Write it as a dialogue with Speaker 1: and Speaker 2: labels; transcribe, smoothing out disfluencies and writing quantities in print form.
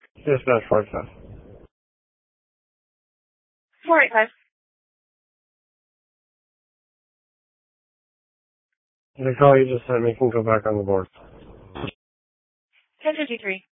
Speaker 1: Dispatch 45.
Speaker 2: 485.
Speaker 1: The call you just sent me can go back on the board.
Speaker 2: 1053.